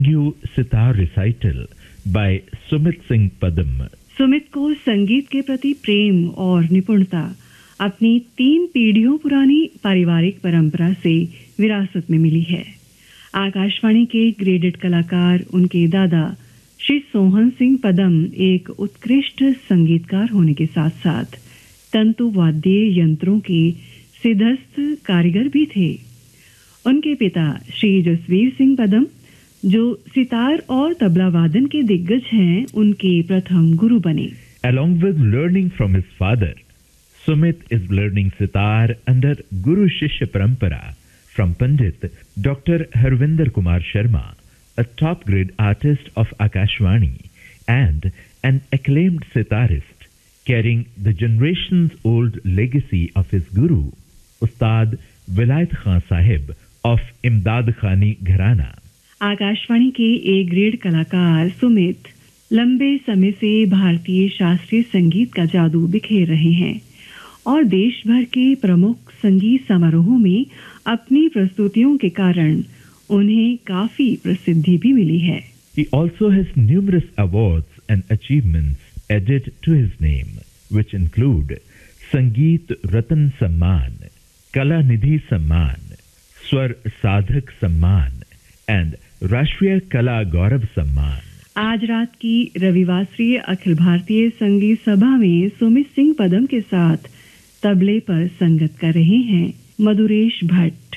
New sitar recital by Sumit Singh Padam. Sumit को संगीत के प्रति प्रेम और निपुणता अपनी 3 पीढ़ियों पुरानी पारिवारिक परंपरा से विरासत में मिली है। आकाशवाणी के ग्रेडेड कलाकार उनके दादा श्री सोहन सिंह पदम एक उत्कृष्ट संगीतकार होने के साथ साथ तंतु वाद्य यंत्रों के सिद्धस्थ कारीगर भी थे। उनके पिता श्री जसवीर सिंह पदम, जो सितार और तबला वादन के दिग्गज हैं, उनके प्रथम गुरु बने। Along with learning from his father, Sumit is learning sitar under Guru Shishya Parampara from Pandit Dr. Harvinder Kumar Sharma, a top-grade artist of Akashvani and an acclaimed sitarist, carrying the generations-old legacy of his guru, Ustad Vilayat Khan Sahib of Imdad Khani Gharana. Akashvani के A grade कलाकार सुमित लंबे समय से भारतीय शास्त्रीय संगीत का जादू बिखेर रहे हैं और देश भर के प्रमुख संगीत समारोहों में अपनी प्रस्तुतियों के कारण उन्हें काफी प्रसिद्धि भी मिली है। He also has numerous awards and achievements added to his name, which include Sangeet Ratan Samman, Kala Nidhi Samman, Swar Sadhak Samman and राष्ट्रीय कला गौरव सम्मान। आज रात की रविवासरीय अखिल भारतीय संगीत सभा में सुमित सिंह पदम के साथ तबले पर संगत कर रहे हैं मधुरेश भट्ट।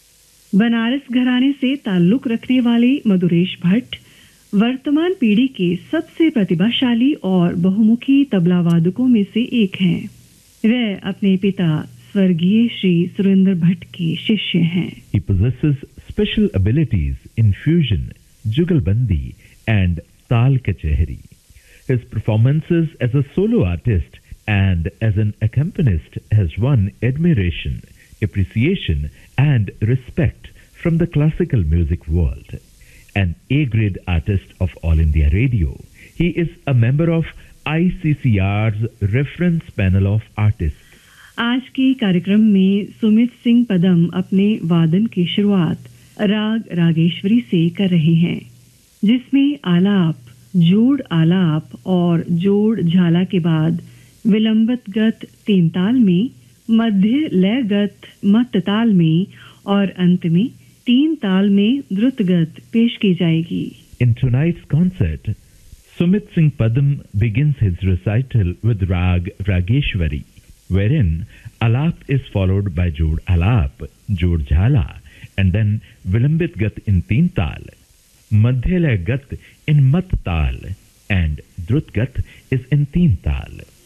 बनारस घराने से ताल्लुक रखने वाले मधुरेश भट्ट वर्तमान पीढ़ी के सबसे प्रतिभाशाली और बहुमुखी तबला वादकों में से एक हैं। वह अपने पिता स्वर्गीय श्री सुरेंद्र भट्ट के शिष्य हैं। He possesses special abilities in fusion, jugalbandi and tal kachehri. His performances as a solo artist and as an accompanist has won admiration, appreciation and respect from the classical music world. An A-grade artist of All India Radio, he is a member of ICCR's reference panel of artists. आज के कार्यक्रम में सुमित सिंह पदम अपने वादन की शुरुआत राग रागेश्वरी से कर रहे हैं, जिसमें आलाप, जोड़ आलाप और जोड़ झाला के बाद विलंबित गत 3 ताल में, मध्य लय गत मत्त ताल में और अंत में 3 ताल में द्रुत गत पेश की जाएगी। In tonight's concert, Sumit Singh Padam begins his recital with Rag Rageshwari, wherein alap is followed by jod alap, jod jhala, and then vilambit gat in 3 tal, madhyalaya gat in mat tal, and drut gat is in 3 tal.